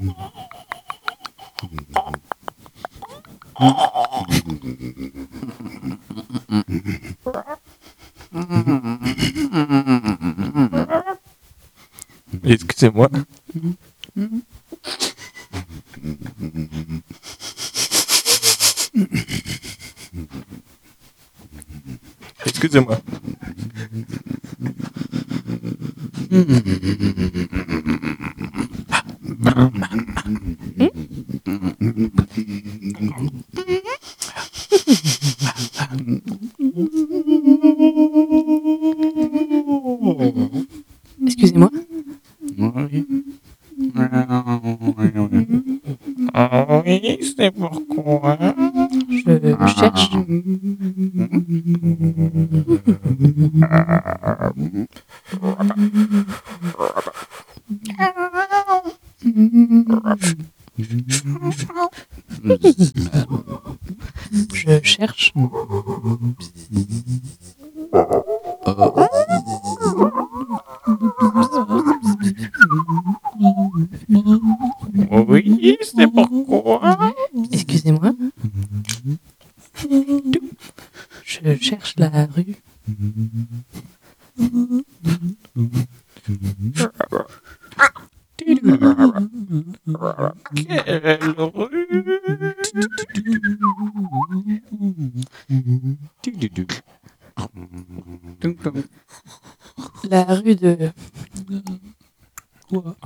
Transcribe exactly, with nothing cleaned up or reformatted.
Excusez-moi. Excusez-moi. Excusez-moi. Ah oui, c'est pourquoi. Je cherche. Je cherche. Oui, c'est pourquoi. Excusez-moi. Je cherche la rue. Quelle rue. La rue de...